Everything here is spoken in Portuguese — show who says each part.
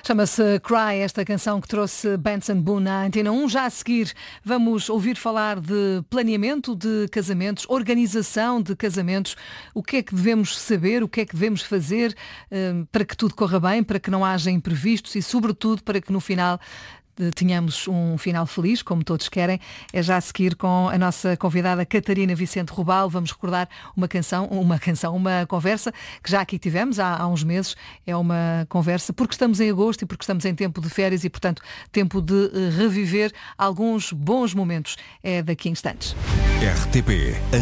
Speaker 1: Chama-se Cry, esta canção que trouxe Benson Boone na Antena 1. Já a seguir vamos ouvir falar de planeamento de casamentos, organização de casamentos, o que é que devemos saber, o que é que devemos fazer para que tudo corra bem, para que não haja imprevistos e, sobretudo, para que no final tenhamos um final feliz, como todos querem. É já a seguir com a nossa convidada Catarina Vicente Rubal. Vamos recordar uma conversa que já aqui tivemos há uns meses. É uma conversa porque estamos em agosto e porque estamos em tempo de férias e, portanto, tempo de reviver alguns bons momentos. É daqui a instantes.
Speaker 2: RTP